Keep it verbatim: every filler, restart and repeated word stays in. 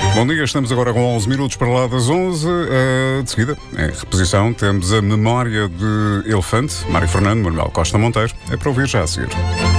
Bom dia, estamos agora com onze minutos para lá das onze. Uh, de seguida, em reposição, temos a Memória de Elefante, Mário Fernando, Manuel Costa Monteiro. É para ouvir já a seguir.